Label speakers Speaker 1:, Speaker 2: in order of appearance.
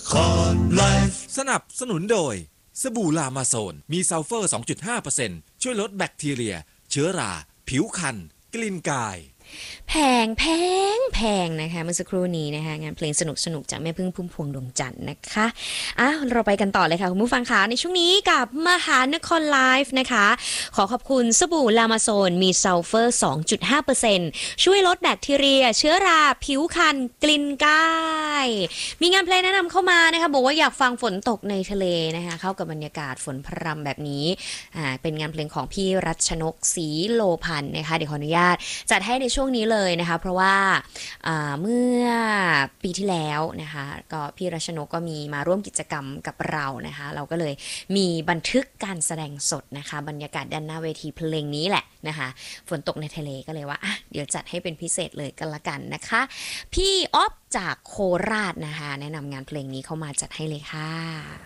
Speaker 1: สนับสนุนโดยสบู่ลามาโซนมีซัลเฟอร์ 2.5% ช่วยลดแบคทีเรียเชื้อราผิวคันกลิ่นกาย
Speaker 2: แพงนะคะเมื่อสักครู่นี้นะคะงานเพลงสนุกจากแม่พึ่งพุ่มพวงดวงจันทร์นะคะเราไปกันต่อเลยค่ะคุณผู้ฟังคะในช่วงนี้กับมหานครไลฟ์นะคะขอขอบคุณสบู่ลามาโซนมีซัลเฟอร์ 2.5% ช่วยลดแบคทีเรียเชื้อราผิวคันกลิ่นกายมีงานเพลงแนะนำเข้ามานะคะบอกว่าอยากฟังฝนตกในทะเลนะคะเข้ากับบรรยากาศฝนพรำแบบนี้เป็นงานเพลงของพี่รัชนกศรีโลพันธ์นะคะเดี๋ยวขออนุญาตจัดให้ในช่วงนี้เลยนะคะเพราะว่าเมื่อปีที่แล้วนะคะก็พี่รัชนกก็มีมาร่วมกิจกรรมกับเรานะคะเราก็เลยมีบันทึกการแสดงสดนะคะบรรยากาศด้านหน้าเวทีเพลงนี้แหละนะคะฝนตกในทะเลก็เลยว่าเดี๋ยวจัดให้เป็นพิเศษเลยกันละกันนะคะพี่อ๊อฟจากโคราชนะคะแนะนำงานเพลงนี้เข้ามาจัดให้เลยค่ะ